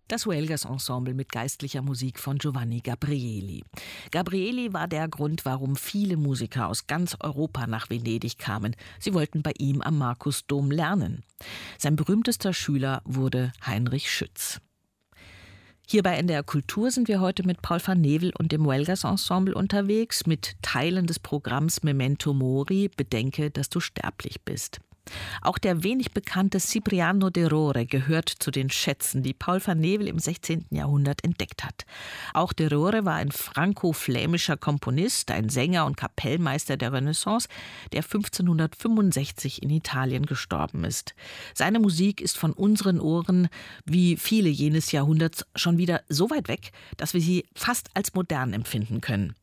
Das Huelgas Ensemble mit geistlicher Musik von Giovanni Gabrieli. Gabrieli war der Grund, warum viele Musiker aus ganz Europa nach Venedig kamen. Sie wollten bei ihm am Markusdom lernen. Sein berühmtester Schüler wurde Heinrich Schütz. Hier bei NDR Kultur sind wir heute mit Paul van Nevel und dem Huelgas Ensemble unterwegs, mit Teilen des Programms Memento Mori, bedenke, dass du sterblich bist. Auch der wenig bekannte Cipriano de Rore gehört zu den Schätzen, die Paul van Nevel im 16. Jahrhundert entdeckt hat. Auch de Rore war ein franko-flämischer Komponist, ein Sänger und Kapellmeister der Renaissance, der 1565 in Italien gestorben ist. Seine Musik ist von unseren Ohren, wie viele jenes Jahrhunderts, schon wieder so weit weg, dass wir sie fast als modern empfinden können.